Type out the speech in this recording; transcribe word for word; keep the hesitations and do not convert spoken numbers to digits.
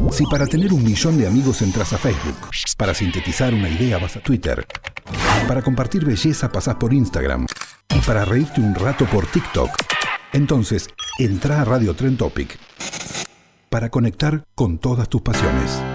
Si para tener un millón de amigos entras a Facebook, para sintetizar una idea vas a Twitter, para compartir belleza pasás por Instagram y para reírte un rato por TikTok, entonces entrá a Radio Trend Topic para conectar con todas tus pasiones.